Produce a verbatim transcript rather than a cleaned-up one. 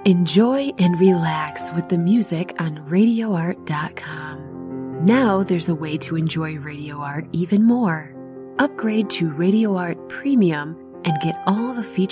Enjoy and relax with the music on radio art dot com. Now there's a way to enjoy Radio Art even more. Upgrade to Radio Art Premium and get all the features